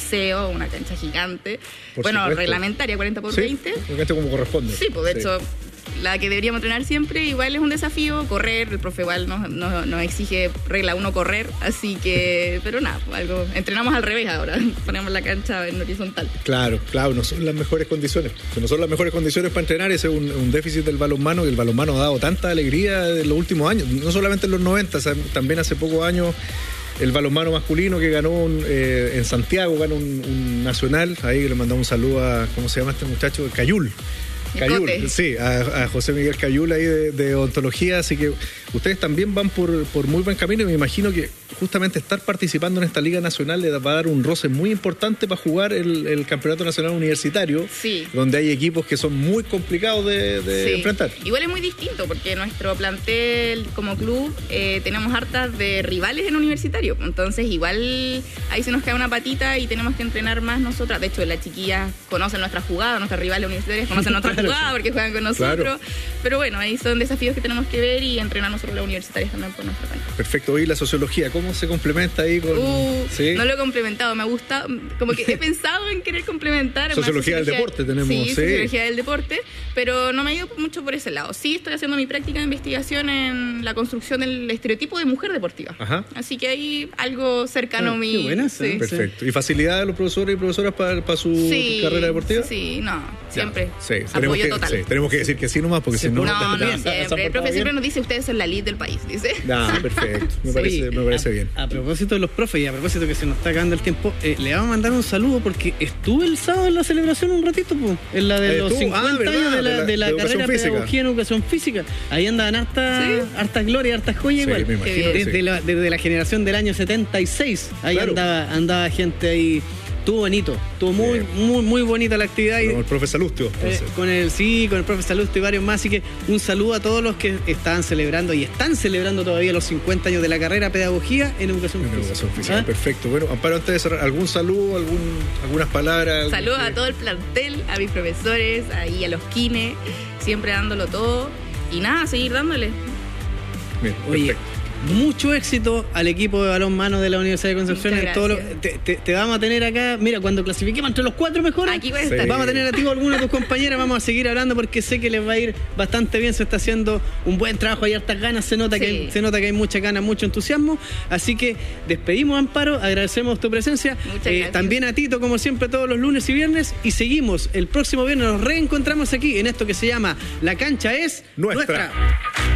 liceo, una cancha gigante. Por bueno, supuesto. Reglamentaria, 40 por 20. Una cancha como corresponde. Sí, pues de hecho, la que deberíamos entrenar siempre, igual es un desafío, correr, el profe igual nos exige regla 1 correr, así que, pero nada, entrenamos al revés ahora, ponemos la cancha en horizontal. Claro, no son las mejores condiciones. No son las mejores condiciones para entrenar. Ese es un déficit del balonmano, que el balonmano ha dado tanta alegría en los últimos años, no solamente en los 90, también hace pocos años. El balonmano masculino que ganó en Santiago, ganó un nacional. Ahí le mandamos un saludo a, ¿cómo se llama este muchacho? Cayul, sí, a José Miguel Cayul ahí de odontología. Así que ustedes también van por muy buen camino, y me imagino que justamente estar participando en esta Liga Nacional le va a dar un roce muy importante para jugar el Campeonato Nacional Universitario, donde hay equipos que son muy complicados de enfrentar. Igual es muy distinto, porque nuestro plantel como club tenemos hartas de rivales en universitario, entonces igual ahí se nos cae una patita y tenemos que entrenar más nosotras. De hecho, las chiquillas conocen nuestras jugadas, nuestras rivales universitarias conocen nuestras jugadas porque juegan con nosotros, pero bueno, ahí son desafíos que tenemos que ver y entrenar nosotros las universitarias también por nuestra cuenta. Perfecto. Hoy la sociología, ¿cómo se complementa ahí con...? No lo he complementado, me gusta, como que he pensado en querer complementar. Sociología del deporte tenemos. Sí, sociología del deporte, pero no me ha ido mucho por ese lado. Sí, estoy haciendo mi práctica de investigación en la construcción del estereotipo de mujer deportiva. Ajá. Así que hay algo cercano a mi... Qué buena, sí. Perfecto. ¿Y facilidad de los profesores y profesoras para su carrera deportiva? Sí, siempre. Sí, apoyo total. Sí, tenemos que decir que sí nomás, porque si no... No, siempre. El profe siempre nos dice, ustedes son la lead del país, dice. Perfecto. Me parece bien. A propósito de los profes y a propósito que se nos está acabando el tiempo, le vamos a mandar un saludo porque estuve el sábado en la celebración un ratito, en la de los 50 años de la carrera de pedagogía en educación física. Ahí andaban hartas glorias, hartas joyas igual. Desde la generación del año 76. Ahí andaba gente ahí. Estuvo bonito, estuvo muy bonita la actividad. Con el profe Salustio. Con el profe Salustio y varios más. Así que un saludo a todos los que estaban celebrando y están celebrando todavía los 50 años de la carrera pedagogía en educación física. Perfecto. Bueno, Amparo, antes de cerrar, ¿algún saludo, algunas palabras? Saludos a todo el plantel, a mis profesores, ahí a los kines, siempre dándolo todo. Y nada, seguir dándole. Bien, oye, mucho éxito al equipo de balonmano de la Universidad de Concepción. En todo te vamos a tener acá, mira, cuando clasifiquemos entre los 4 mejores, aquí voy a estar. Vamos a tener a ti o alguna de tus compañeras, vamos a seguir hablando porque sé que les va a ir bastante bien. Se está haciendo un buen trabajo, hay hartas ganas, se nota que hay mucha ganas, mucho entusiasmo. Así que despedimos, Amparo, agradecemos tu presencia. También a Tito, como siempre, todos los lunes y viernes, y seguimos el próximo viernes, nos reencontramos aquí en esto que se llama La Cancha es Nuestra.